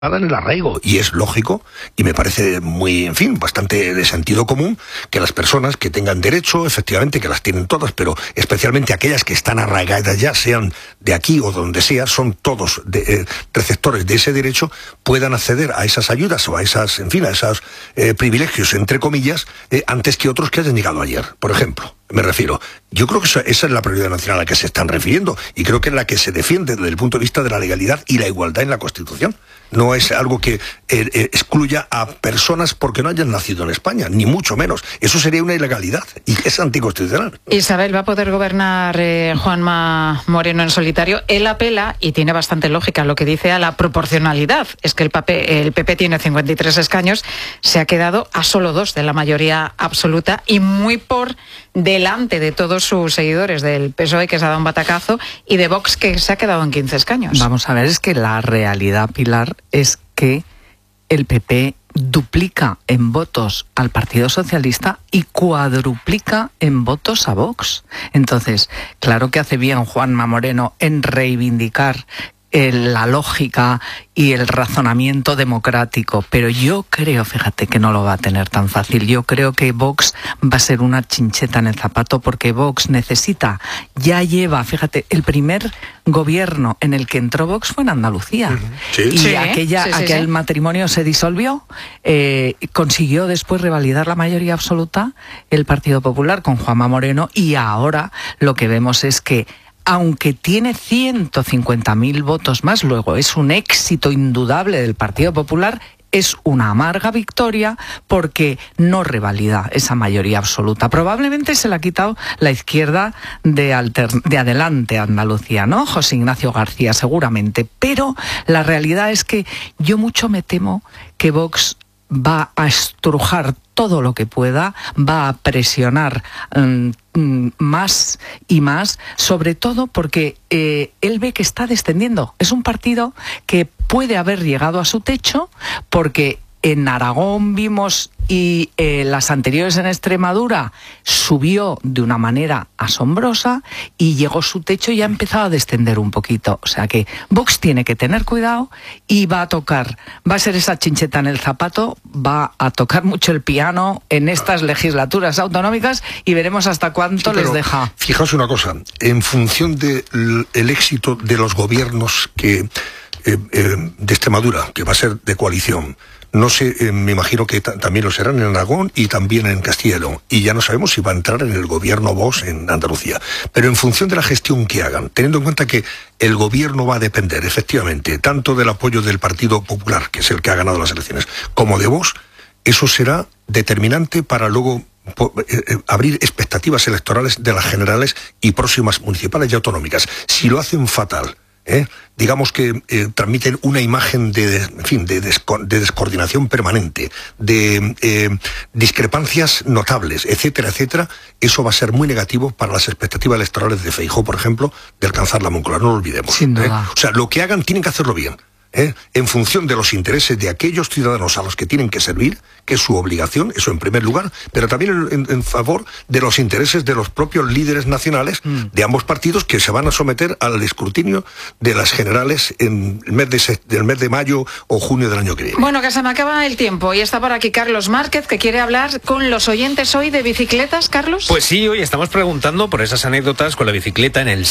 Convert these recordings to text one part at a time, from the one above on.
en el arraigo, y es lógico y me parece muy, en fin, bastante de sentido común que las personas que tengan derecho, efectivamente que las tienen todas, pero especialmente aquellas que están arraigadas ya, sean de aquí o donde sea, son todos receptores de ese derecho, puedan acceder a esas ayudas o a esas, en fin, a esos privilegios, entre comillas, antes que otros que hayan llegado ayer, por ejemplo. Me refiero, yo creo que esa es la prioridad nacional a la que se están refiriendo y creo que es la que se defiende desde el punto de vista de la legalidad y la igualdad en la Constitución. No es algo que excluya a personas porque no hayan nacido en España, ni mucho menos. Eso sería una ilegalidad y es anticonstitucional. Isabel, ¿va a poder gobernar Juanma Moreno en solitario? Él apela, y tiene bastante lógica lo que dice, a la proporcionalidad. Es que el PP tiene 53 escaños, se ha quedado a solo 2 de la mayoría absoluta y muy por delante de todos sus seguidores del PSOE, que se ha dado un batacazo, y de Vox, que se ha quedado en 15 escaños. Vamos a ver, es que la realidad, Pilar, es que el PP duplica en votos al Partido Socialista y cuadruplica en votos a Vox. Entonces, claro que hace bien Juanma Moreno en reivindicar la lógica y el razonamiento democrático, pero yo creo, fíjate, que no lo va a tener tan fácil. Yo creo que Vox va a ser una chincheta en el zapato, porque Vox necesita, ya lleva, fíjate, el primer gobierno en el que entró Vox fue en Andalucía. Sí. Y Sí. aquel matrimonio se disolvió, consiguió después revalidar la mayoría absoluta el Partido Popular con Juanma Moreno, y ahora lo que vemos es que aunque tiene 150.000 votos más, luego es un éxito indudable del Partido Popular, es una amarga victoria porque no revalida esa mayoría absoluta. Probablemente se la ha quitado la izquierda de Adelante Andalucía, ¿no? José Ignacio García, seguramente. Pero la realidad es que yo mucho me temo que Vox va a estrujar todo lo que pueda, va a presionar más y más, sobre todo porque él ve que está descendiendo. Es un partido que puede haber llegado a su techo, porque en Aragón vimos, y las anteriores en Extremadura, subió de una manera asombrosa y llegó su techo y ha empezado a descender un poquito. O sea que Vox tiene que tener cuidado y va a ser esa chincheta en el zapato, va a tocar mucho el piano en estas legislaturas autonómicas y veremos hasta cuánto les deja. Fijaos una cosa, en función del éxito de los gobiernos de Extremadura, que va a ser de coalición, no sé, me imagino que también lo serán en Aragón y también en Castilla y León. Y ya no sabemos si va a entrar en el gobierno Vox en Andalucía. Pero en función de la gestión que hagan, teniendo en cuenta que el gobierno va a depender, efectivamente, tanto del apoyo del Partido Popular, que es el que ha ganado las elecciones, como de Vox, eso será determinante para luego abrir expectativas electorales de las generales y próximas municipales y autonómicas. Si lo hacen fatal, digamos que transmiten una imagen de descoordinación permanente, de discrepancias notables, etcétera, etcétera, eso va a ser muy negativo para las expectativas electorales de Feijóo, por ejemplo, de alcanzar la Moncloa, no lo olvidemos. Sin duda. O sea, lo que hagan tienen que hacerlo bien, en función de los intereses de aquellos ciudadanos a los que tienen que servir, que es su obligación, eso en primer lugar, pero también en favor de los intereses de los propios líderes nacionales de ambos partidos, que se van a someter al escrutinio de las generales en el mes de mayo o junio del año que viene. Bueno, que se me acaba el tiempo y está por aquí Carlos Márquez, que quiere hablar con los oyentes hoy de bicicletas. Carlos. Pues sí, hoy estamos preguntando por esas anécdotas con la bicicleta en el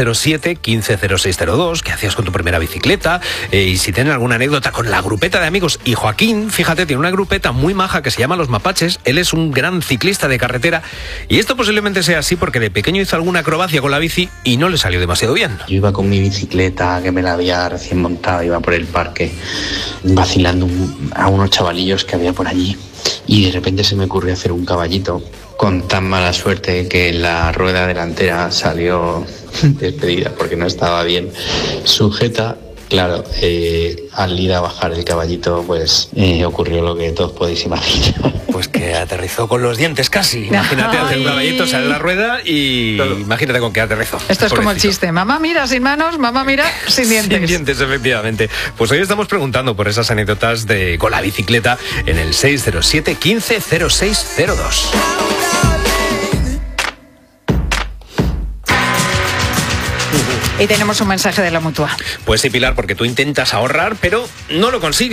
607-150602, ¿qué hacías con tu primera bicicleta? Y si tienen alguna anécdota con la grupeta de amigos. Y Joaquín, fíjate, tiene una grupeta muy maja que se llama Los Mapaches. Él es un gran ciclista de carretera y esto posiblemente sea así porque de pequeño hizo alguna acrobacia con la bici y no le salió demasiado bien. Yo iba con mi bicicleta, que me la había recién montada, iba por el parque vacilando a unos chavalillos que había por allí, y de repente se me ocurrió hacer un caballito con tan mala suerte que la rueda delantera salió despedida porque no estaba bien sujeta. Claro, al ir a bajar el caballito, pues ocurrió lo que todos podéis imaginar. Pues que aterrizó con los dientes casi. Imagínate, hacer un caballito, sale la rueda y imagínate con qué aterrizó. Esto es como el chiste. Mamá mira sin manos, mamá mira sin dientes. Sin dientes, efectivamente. Pues hoy estamos preguntando por esas anécdotas con la bicicleta en el 607-150602. Y tenemos un mensaje de la Mutua. Pues sí, Pilar, porque tú intentas ahorrar, pero no lo consigues.